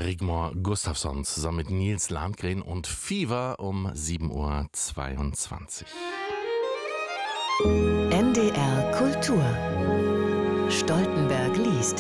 Rigmor Gustafsson zusammen mit Nils Landgren und Fever um 7:22 Uhr. NDR Kultur. Stoltenberg liest.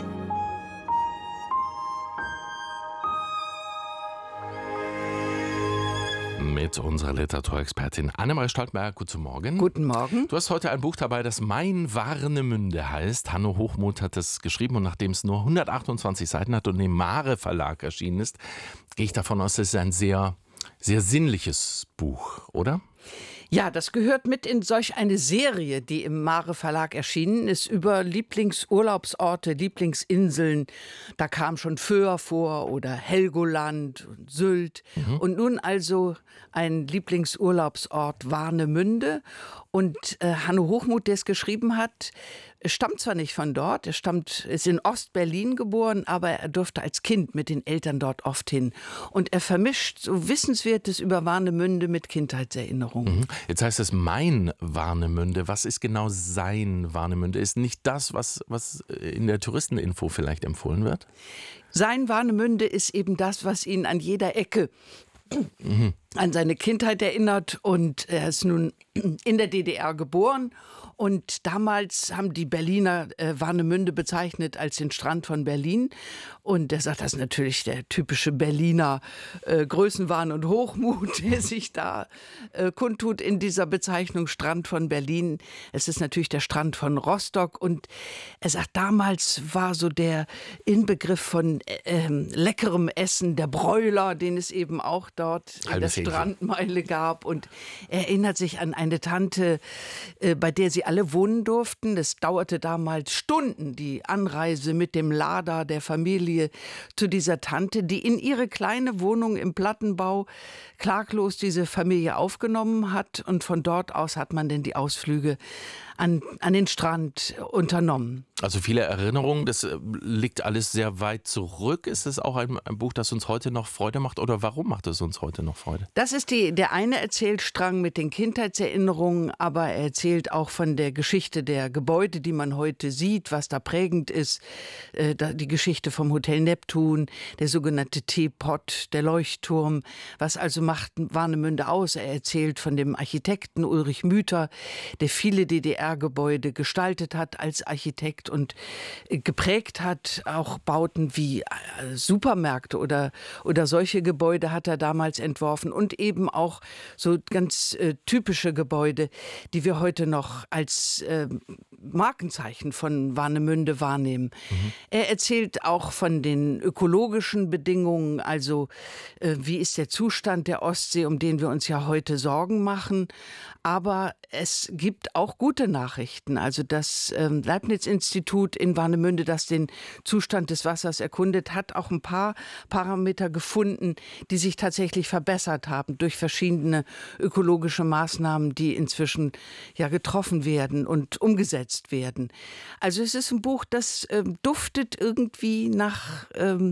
Mit unserer Literaturexpertin Annemarie Stoltenberg. Guten Morgen. Guten Morgen. Du hast heute ein Buch dabei, das Mein Warnemünde heißt. Hanno Hochmuth hat es geschrieben und nachdem es nur 128 Seiten hat und im Mare Verlag erschienen ist, gehe ich davon aus, es ist ein sehr, sehr sinnliches Buch, oder? Ja, das gehört mit in solch eine Serie, die im Mare Verlag erschienen ist, über Lieblingsurlaubsorte, Lieblingsinseln. Da kam schon Föhr vor oder Helgoland und Sylt. Und nun also ein Lieblingsurlaubsort Warnemünde. Und Hanno Hochmuth, der es geschrieben hat, stammt zwar nicht von dort, ist in Ost-Berlin geboren, aber er durfte als Kind mit den Eltern dort oft hin. Und er vermischt so Wissenswertes über Warnemünde mit Kindheitserinnerungen. Jetzt heißt es Mein Warnemünde. Was ist genau sein Warnemünde? Ist nicht das, was in der Touristeninfo vielleicht empfohlen wird? Sein Warnemünde ist eben das, was ihn an jeder Ecke an seine Kindheit erinnert, und er ist nun in der DDR geboren und damals haben die Berliner Warnemünde bezeichnet als den Strand von Berlin, und er sagt, das ist natürlich der typische Berliner Größenwahn und Hochmut, der sich da kundtut in dieser Bezeichnung Strand von Berlin. Es ist natürlich der Strand von Rostock, und er sagt, damals war so der Inbegriff von leckerem Essen der Bräuler, den es eben auch dort in der Strandmeile gab, und er erinnert sich an eine Tante, bei der sie alle wohnen durften. Es dauerte damals Stunden, die Anreise mit dem Lader der Familie zu dieser Tante, die in ihre kleine Wohnung im Plattenbau klaglos diese Familie aufgenommen hat, und von dort aus hat man denn die Ausflüge an den Strand unternommen. Also viele Erinnerungen, das liegt alles sehr weit zurück. Ist es auch ein Buch, das uns heute noch Freude macht, oder warum macht es uns heute noch Freude? Das ist der eine Erzählstrang mit den Kindheitserinnerungen, aber er erzählt auch von der Geschichte der Gebäude, die man heute sieht, was da prägend ist. Die Geschichte vom Hotel Neptun, der sogenannte Teepot, der Leuchtturm. Was also macht Warnemünde aus? Er erzählt von dem Architekten Ulrich Müther, der viele DDR-Gebäude gestaltet hat als Architekt und geprägt hat. Auch Bauten wie Supermärkte oder solche Gebäude hat er damals entworfen, und eben auch so ganz typische Gebäude, die wir heute noch als Markenzeichen von Warnemünde wahrnehmen. Er erzählt auch von den ökologischen Bedingungen, also wie ist der Zustand der Ostsee, um den wir uns ja heute Sorgen machen. Aber es gibt auch gute Nachrichten. Also das Leibniz-Institut in Warnemünde, das den Zustand des Wassers erkundet, hat auch ein paar Parameter gefunden, die sich tatsächlich verbessert haben durch verschiedene ökologische Maßnahmen, die inzwischen ja getroffen werden und umgesetzt werden. Also es ist ein Buch, das duftet irgendwie nach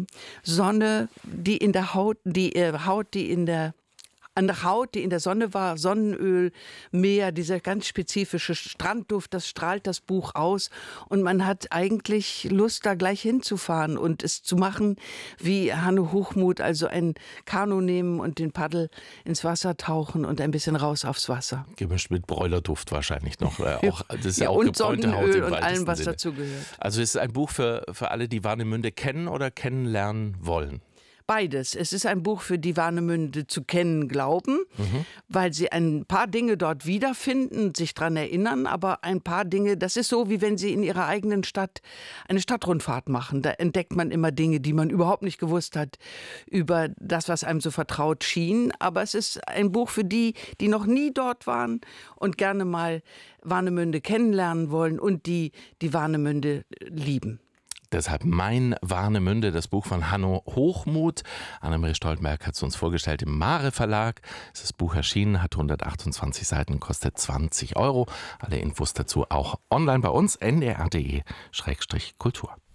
Sonne, die in der Haut, die in der Haut, die in der Sonne war, Sonnenöl, Meer, dieser ganz spezifische Strandduft, das strahlt das Buch aus, und man hat eigentlich Lust, da gleich hinzufahren und es zu machen, wie Hanno Hochmuth, also ein Kanu nehmen und den Paddel ins Wasser tauchen und ein bisschen raus aufs Wasser. Gemischt mit Bräulerduft wahrscheinlich noch. Das ist ja auch und gebräunte Haut Sonnenöl im und allem, was Sinne. dazu gehört. Also es ist ein Buch für alle, die Warnemünde kennen oder kennenlernen wollen. Beides. Es ist ein Buch, für die Warnemünde zu kennen glauben, weil sie ein paar Dinge dort wiederfinden, sich daran erinnern, aber ein paar Dinge, das ist so, wie wenn sie in ihrer eigenen Stadt eine Stadtrundfahrt machen. Da entdeckt man immer Dinge, die man überhaupt nicht gewusst hat über das, was einem so vertraut schien. Aber es ist ein Buch für die, die noch nie dort waren und gerne mal Warnemünde kennenlernen wollen und die Warnemünde lieben. Deshalb Mein Warnemünde, das Buch von Hanno Hochmuth. Annemarie Stoltenberg hat es uns vorgestellt im Mare Verlag. Es ist das Buch erschienen, hat 128 Seiten, kostet 20 Euro. Alle Infos dazu auch online bei uns, ndr.de/kultur.